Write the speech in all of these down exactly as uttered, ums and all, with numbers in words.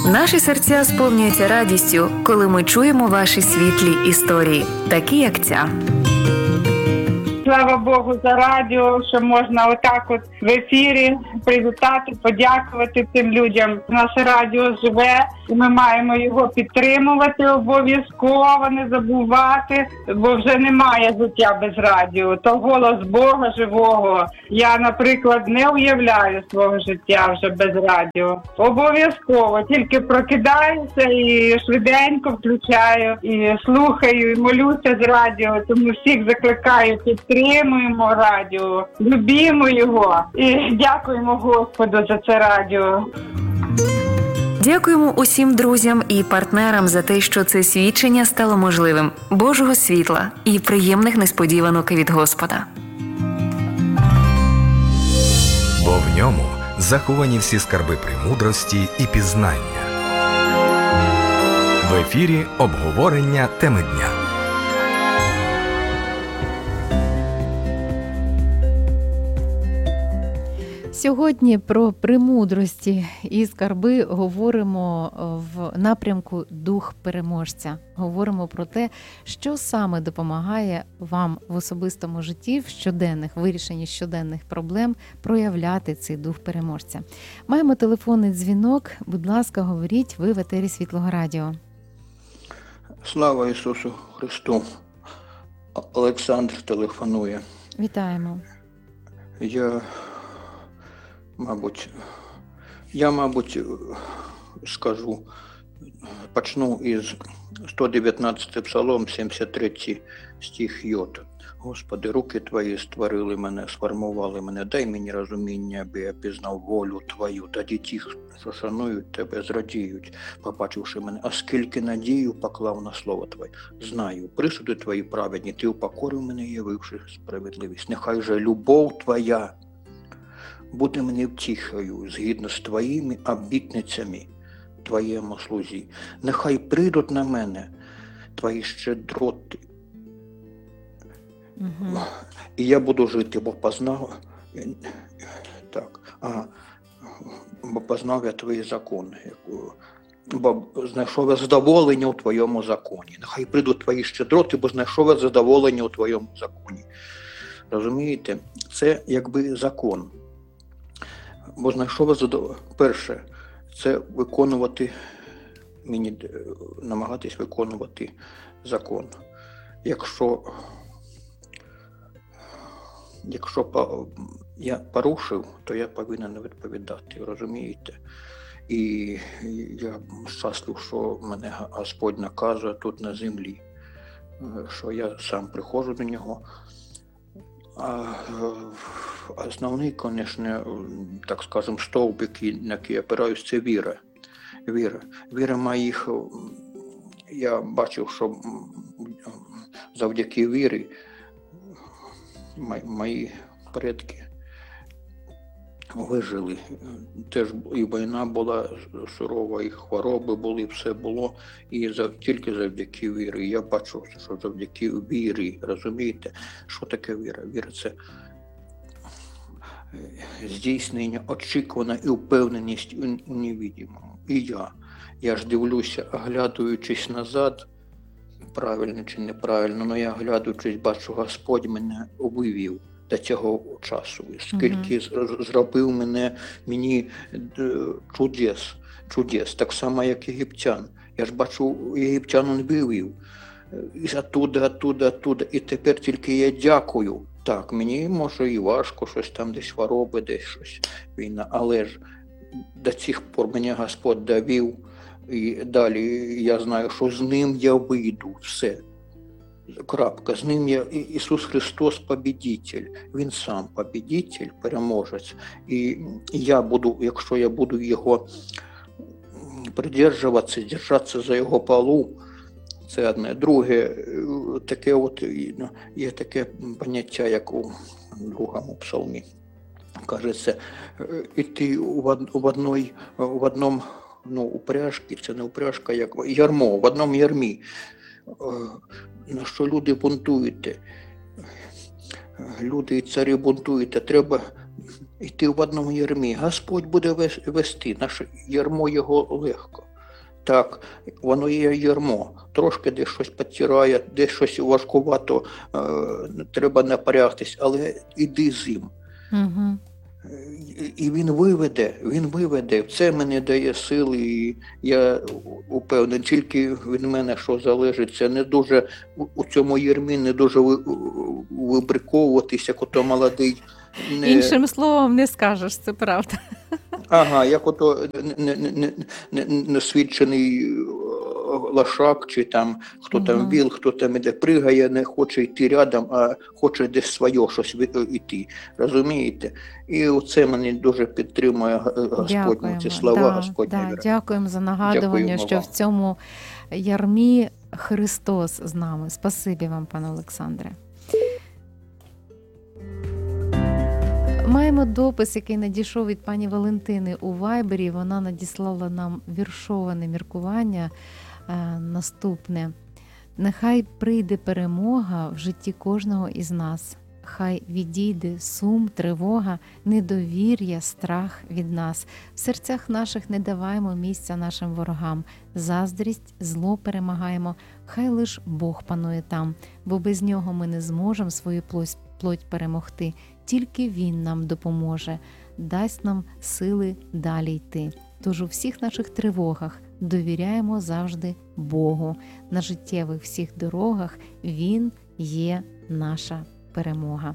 Наші серця сповнюються радістю, коли ми чуємо ваші світлі історії, такі як ця. Слава Богу за радіо, що можна отак от в ефірі привітати, подякувати тим людям. Наше радіо живе, і ми маємо його підтримувати обов'язково, не забувати, бо вже немає життя без радіо. То голос Бога живого. Я, наприклад, не уявляю свого життя вже без радіо. Обов'язково, тільки прокидаюся і швиденько включаю, і слухаю, і молюся з радіо, тому всіх закликаю підтримати. Підтримуємо радіо, любімо його і дякуємо Господу за це радіо. Дякуємо усім друзям і партнерам за те, що це свідчення стало можливим. Божого світла і приємних несподіванок від Господа. Бо в ньому заховані всі скарби премудрості і пізнання. В ефірі обговорення теми дня. Сьогодні про премудрості і скарби говоримо в напрямку «Дух переможця». Говоримо про те, що саме допомагає вам в особистому житті, в щоденних, вирішенні щоденних проблем проявляти цей дух переможця. Маємо телефонний дзвінок. Будь ласка, говоріть, ви в етері Світлого Радіо. Слава Ісусу Христу! Олександр телефонує. Вітаємо. Я... Мабуть, я, мабуть, скажу, почну із сто дев'ятнадцятий псалом, сімдесят третій стих йод. Господи, руки Твої створили мене, сформували мене, дай мені розуміння, аби я пізнав волю Твою. Тоді ті, що шанують Тебе, зрадіють, побачивши мене. А скільки надію поклав на слово Твоє. Знаю, присуди Твої праведні, Ти упокорив мене, явивши справедливість. Нехай же любов Твоя буде мені втіхою, згідно з Твоїми обітницями, Твоєму слузі. Нехай прийдуть на мене Твої щедроти. Угу. І я буду жити, бо познав, так, а, бо познав я Твої закони, бо знайшов я задоволення у Твоєму законі. Нехай прийдуть Твої щедроти, бо знайшов я задоволення у Твоєму законі. Розумієте? Це якби закон. Бо знайшов задоволення. Перше, це виконувати, мені намагатись виконувати закон. Якщо, якщо я порушив, то я повинен відповідати, розумієте? І я щаслив, що мене Господь наказує тут на землі, що я сам приходжу до нього. А основний, звісно, так скажемо, стовбик, на який я опираюсь, це віра. Віра. Віра моїх, я бачив, що завдяки вірі мої предки вижили. Теж і війна була сурова, і хвороби були, все було. І зав, тільки завдяки вірі. Я бачу, що завдяки вірі, розумієте, що таке віра? Віра – це здійснення, очікувана і впевненість у невидимому. І я. Я ж дивлюся, оглядуючись назад, правильно чи неправильно, але я оглядуючись, бачу, Господь мене вивів до цього часу. Скільки mm-hmm. зробив мене, мені чудес, чудес, так само, як єгиптян. Я ж бачу, єгиптян він вивів. І оттуда, оттуда, оттуда. І тепер тільки я дякую. Так, мені може і важко, щось там десь хвороби, десь щось війна, але ж до цих пор мене Господь довів. І далі я знаю, що з ним я вийду, все. Крапка. З ним я, Ісус Христос побідитель. Він сам побідитель, переможець. І я буду, якщо я буду його придержуватися, держатися за його полу, це одне. Друге, таке от, є таке поняття, як у другому псалмі. Кажеться, іти в одній, в одному, ну, упряжці, це не упряжка, як ярмо, в одному ярмі. На що люди бунтуєте? Люди і царі бунтуєте, треба йти в одному ярмі. Господь буде вести, наше ярмо його легко. Так, воно є ярмо. Трошки десь щось підтирає, десь щось важкувато, е, треба напрягтись, але іди з ним. Угу. І він виведе, він виведе. Це мені дає сили, і я упевнений, тільки від мене що залежить. Це не дуже у цьому ярмі не дуже вибриковуватися, як ото молодий. Не... Іншим словом не скажеш, це правда. Ага, як ото несвідчений лошак, чи там хто там Ага. віл, хто там іде, пригає, не хоче йти рядом, а хоче десь своє щось йти. Розумієте? І оце мене дуже підтримує Господні ці слова, да, Господні. да, дякуємо за нагадування, Дякуємо що вам. в цьому ярмі Христос з нами. Спасибі вам, пане Олександре. Маємо допис, який надійшов від пані Валентини у Вайбері. Вона надіслала нам віршоване міркування е, наступне. Нехай прийде перемога в житті кожного із нас. Хай відійде сум, тривога, недовір'я, страх від нас. В серцях наших не даваймо місця нашим ворогам. Заздрість, зло перемагаємо. Хай лиш Бог панує там, бо без нього ми не зможемо свою плоть, плоть перемогти. Тільки Він нам допоможе, дасть нам сили далі йти. Тож у всіх наших тривогах довіряємо завжди Богу. На життєвих всіх дорогах Він є наша перемога.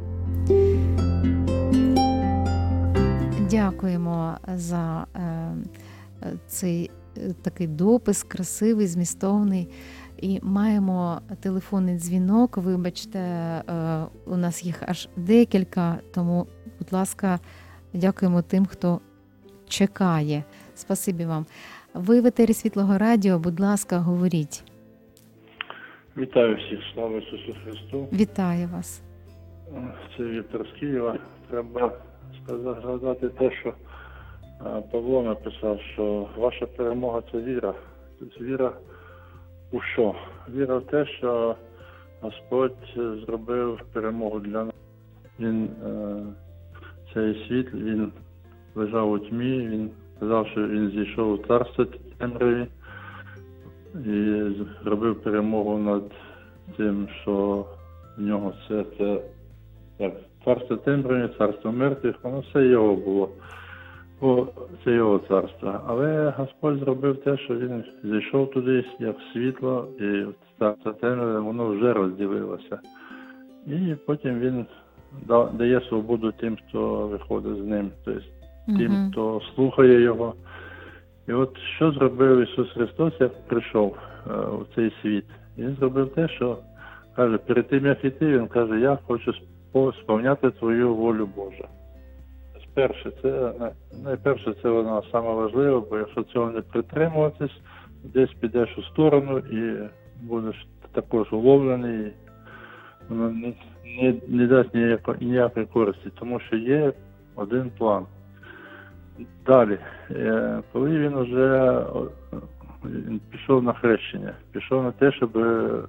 Дякуємо за е, цей е, такий допис, красивий, змістовний. І маємо телефонний дзвінок. Вибачте, е, у нас їх аж декілька, тому, будь ласка, дякуємо тим, хто чекає. Спасибі вам. Ви в етері Світлого Радіо, будь ласка, говоріть. Вітаю всіх, слава Ісусу Христу. Вітаю вас. Це Віктор з Києва. Треба сказати, згадати те, що Павло написав, що ваша перемога – це віра. Тобто віра у що? Віра в те, що Господь зробив перемогу для нас. Він, цей світ, він лежав у тьмі, він казав, що він зійшов у царство темряві і зробив перемогу над тим, що в нього все це, як царство темряві, царство мертвих, воно все його було. Бо це його царство. Але Господь зробив те, що він зійшов туди, як світло, і царство темряве, воно вже розділилося. І потім він дає свободу тим, хто виходить з ним, тобто тим, Мгм. хто слухає його. І от що зробив Ісус Христос, як прийшов е, у цей світ? Він зробив те, що каже, перед тим, як іти, він каже, я хочу сповняти твою волю Божу. Перше, це, найперше, це вона саме важливе, бо якщо цього не притримуватись, десь підеш у сторону і будеш також уловлений, воно не, не, не дасть ніякої, ніякої користі, тому що є один план. Далі, коли він вже він пішов на хрещення, пішов на те, щоб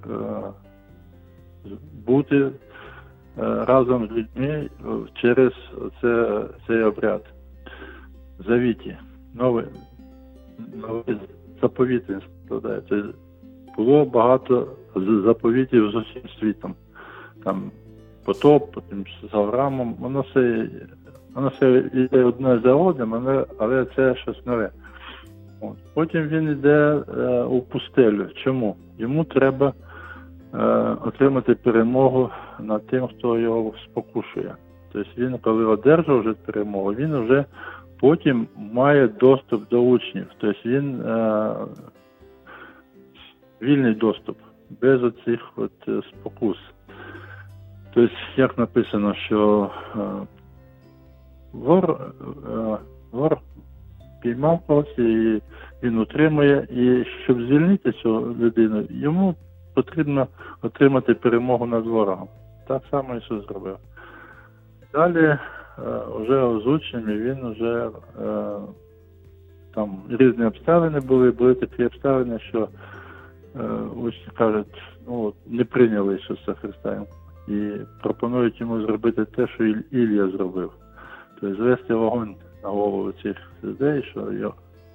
бути разом з людьми через це, цей обряд. Завіті. Новий, новий заповіт він складає. Це було багато заповітів з усім світом. Там потоп, потім з Авраамом, воно все, воно все йде одне за одним, але, але це щось нове. От. Потім він йде е, у пустелю. Чому? Йому треба е, отримати перемогу над тим, хто його спокушує. Тобто він, коли одержав вже перемогу, він вже потім має доступ до учнів. Тобто він е, вільний доступ, без оцих от спокус. Тобто, як написано, що е, вор, е, вор піймав когось, і він утримує, і щоб звільнити цю людину, йому потрібно отримати перемогу над ворогом. Так само Ісус зробив. Далі, е, вже з учнями, він вже е, там різні обставини були, були такі обставини, що е, учні кажуть, ну, не прийняли Ісуса Христа і пропонують йому зробити те, що Ілля зробив. Тобто звести вогонь на голову цих людей, що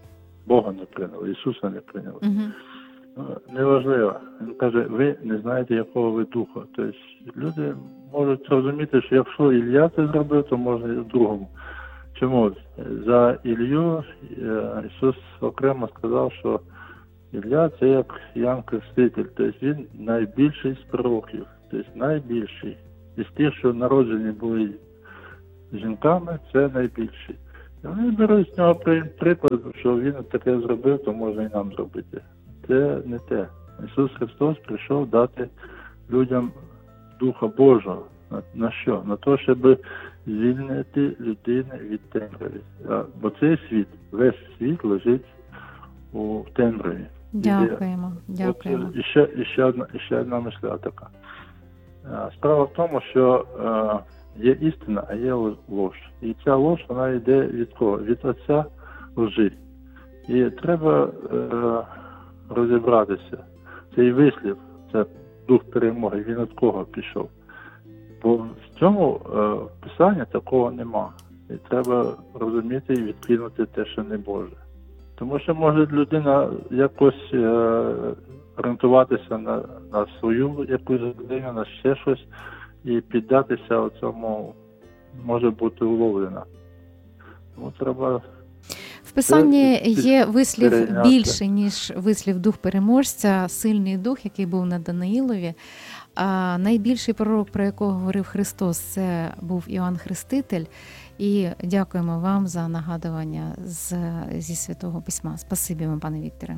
Бога не прийняли, Ісуса не прийняли. Угу. Неважливо. Він каже, ви не знаєте, якого ви духа. Тобто люди можуть зрозуміти, що якщо Ілля це зробив, то можна і в другому. Чому? За Ілью Ісус окремо сказав, що Ілля це як Ян Креститель, тобто він найбільший з пророків, тобто найбільший. Із тих, що народжені були жінками, це найбільший. І вони беруть з нього приклад, що він таке зробив, то можна і нам зробити. Це не те. Ісус Христос прийшов дати людям Духа Божого. На, на що? На те, щоб звільнити людину від темряви. Бо цей світ, весь світ лежить у темряві. Дякуємо, дякуємо. От, і, ще, і, ще одна, і ще одна мисля така. Справа в тому, що е, є істина, а є лож. І ця лож, вона йде від кого? Від отця лжи. І треба е, розібратися. Цей вислів, це дух перемоги, він від кого пішов? Бо в цьому е, писанні такого нема. І треба розуміти і відкинути те, що не Боже. Тому що може людина якось е, орієнтуватися на, на свою якусь годину, на ще щось, і піддатися цьому може бути уловлена. Тому треба... В Писанні є вислів більше, ніж вислів дух переможця, сильний дух, який був на Даниїлові. А найбільший пророк, про якого говорив Христос, це був Іоанн Хреститель. І дякуємо вам за нагадування з, зі Святого Письма. Спасибі вам, пане Вікторе.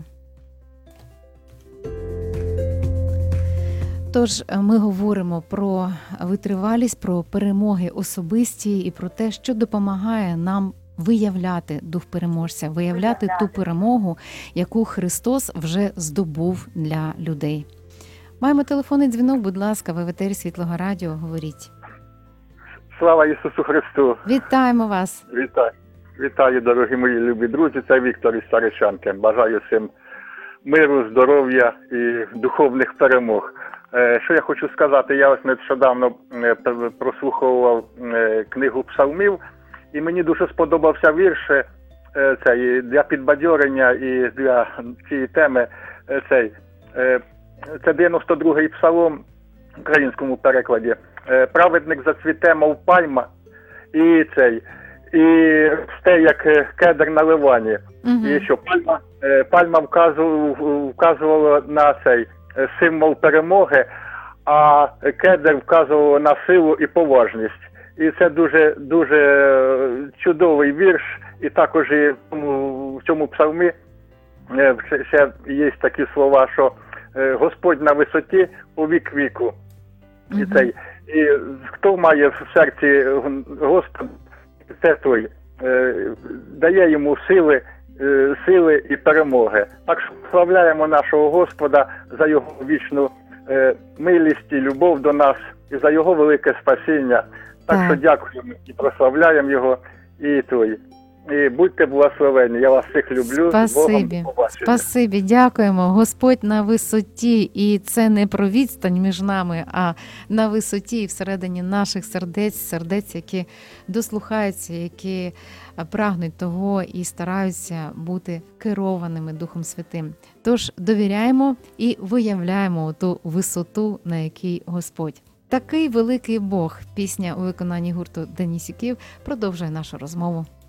Тож ми говоримо про витривалість, про перемоги особисті і про те, що допомагає нам виявляти дух переможця, виявляти ту перемогу, яку Христос вже здобув для людей. Маємо телефонний дзвінок, будь ласка, ви в етері Світлого Радіо, говоріть. Слава Ісусу Христу! Вітаємо вас! Вітаю, вітаю, дорогі мої любі друзі, це Віктор із Старичанки. Бажаю всім миру, здоров'я і духовних перемог. Що я хочу сказати, я ось нещодавно прослуховував книгу псалмів, і мені дуже сподобався вірш цей, для підбадьорення і для цієї теми. Цей, це дев'яносто другий псалом в українському перекладі. Праведник зацвіте, мов пальма, і цей, і росте, як кедр на Ливані. Uh-huh. І що пальма, пальма вказувала, вказувала на цей символ перемоги, а кедр вказував на силу і поважність. І це дуже, дуже чудовий вірш, і також і в цьому, в цьому псалмі ще є такі слова, що Господь на висоті у вік віку. Uh-huh. І, цей, і хто має в серці Господа, це той, дає йому сили, сили і перемоги. Так що славляємо нашого Господа за його вічну милість і любов до нас, і за його велике спасіння. Так, так. що дякуємо і прославляємо його, і той. І будьте благословені, я вас всіх люблю. Спасибі, спасибі, дякуємо. Господь на висоті, і це не про відстань між нами, а на висоті і всередині наших сердець, сердець, які дослухаються, які прагнуть того і стараються бути керованими Духом Святим. Тож довіряємо і виявляємо ту висоту, на якій Господь. Такий великий Бог. Пісня у виконанні гурту Денісюків продовжує нашу розмову.